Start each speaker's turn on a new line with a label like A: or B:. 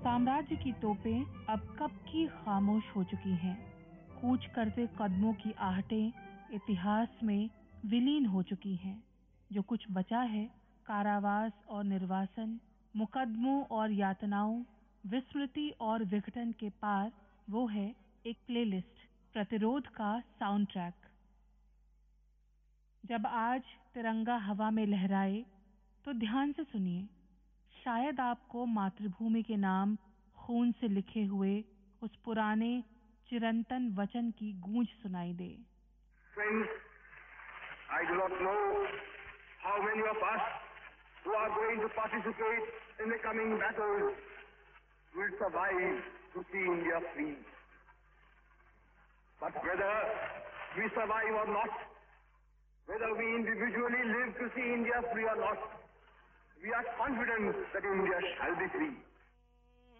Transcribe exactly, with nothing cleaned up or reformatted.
A: साम्राज्य की तोपें अब कब की खामोश हो चुकी हैं। कूच करते कदमों की आहटें इतिहास में विलीन हो चुकी हैं। जो कुछ बचा है कारावास और निर्वासन, मुकदमों और यातनाओं, विस्मृति और विघटन के पार, वो है एक प्लेलिस्ट, प्रतिरोध का साउंड ट्रैक। जब आज तिरंगा हवा में लहराए तो ध्यान से सुनिए, शायद आपको मातृभूमि के नाम खून से लिखे हुए उस पुराने चिरंतन वचन की गूंज सुनाई दे।
B: Friends, I do not know how many of us who are going to participate in the coming battles will survive to see India free. But whether we survive or not, whether we individually live to see India free or not, we are confident that India shall be free.